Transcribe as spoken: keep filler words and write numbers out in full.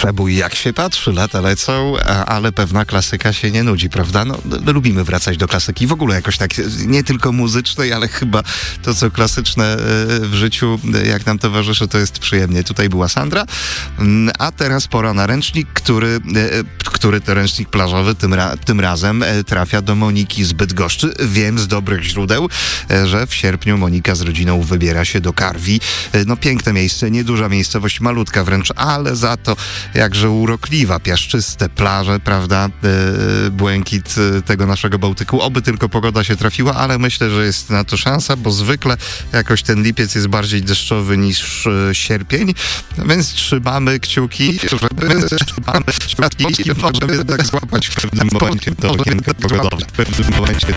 Przebój jak się patrzy, lata lecą, ale pewna klasyka się nie nudzi, prawda? No, lubimy wracać do klasyki. W ogóle jakoś tak, nie tylko muzycznej, ale chyba to, co klasyczne w życiu, jak nam towarzyszy, to jest przyjemnie. Tutaj była Sandra, a teraz pora na ręcznik, który, który to ręcznik plażowy tym, ra, tym razem trafia do Moniki z Bydgoszczy. Wiem z dobrych źródeł, że w sierpniu Monika z rodziną wybiera się do Karwi. No piękne miejsce, nieduża miejscowość, malutka wręcz, ale za to jakże urokliwa, piaszczyste plaże, prawda, e, błękit tego naszego Bałtyku. Oby tylko pogoda się trafiła, ale myślę, że jest na to szansa, bo zwykle jakoś ten lipiec jest bardziej deszczowy niż e, sierpień, więc trzymamy kciuki, żeby trzymamy kciuki i możemy tak złapać w pewnym momencie to okienko pogodowe. W pewnym momencie